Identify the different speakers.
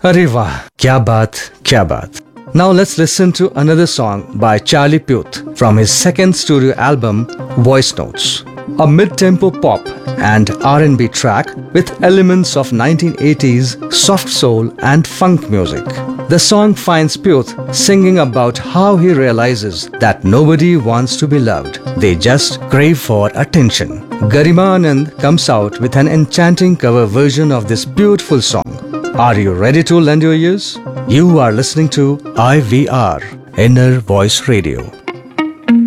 Speaker 1: Arey wah, kya baat. Now let's listen to another song by Charlie Puth from his second studio album, Voice Notes. A mid-tempo pop and R&B track with elements of 1980s soft soul and funk music. The song finds Puth singing about how he realizes that nobody wants to be loved. They just crave for attention. Garima Anand comes out with an enchanting cover version of this beautiful song. Are you ready to lend your ears? You are listening to IVR, Inner Voice Radio.